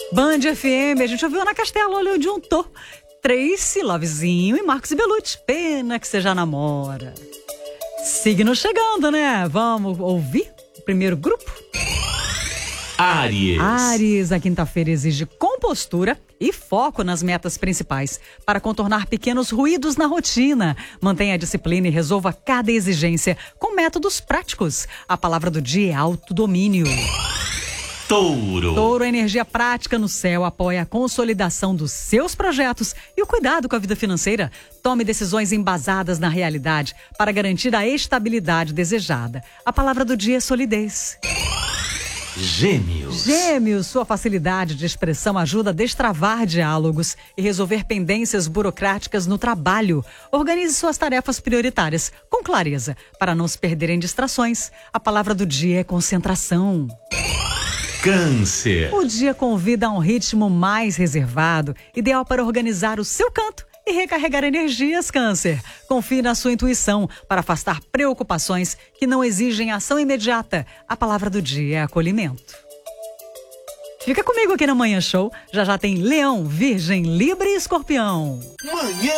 Band FM, a gente ouviu Ana Castela, olha onde juntou. Tracy, Lovezinho e Marcos e Belucci. Pena que você já namora. Signo chegando, né? Vamos ouvir o primeiro grupo? Áries, a quinta-feira exige compostura e foco nas metas principais para contornar pequenos ruídos na rotina. Mantenha a disciplina e resolva cada exigência com métodos práticos. A palavra do dia é autodomínio. Touro, a energia prática no céu apoia a consolidação dos seus projetos e o cuidado com a vida financeira. Tome decisões embasadas na realidade para garantir a estabilidade desejada. A palavra do dia é solidez. Gêmeos, sua facilidade de expressão ajuda a destravar diálogos e resolver pendências burocráticas no trabalho. Organize suas tarefas prioritárias com clareza para não se perder em distrações. A palavra do dia é concentração. Câncer. O dia convida a um ritmo mais reservado, ideal para organizar o seu canto e recarregar energias, Câncer. Confie na sua intuição para afastar preocupações que não exigem ação imediata. A palavra do dia é acolhimento. Fica comigo aqui na Manhã Show. Já tem Leão, Virgem, Libra e Escorpião. Manhã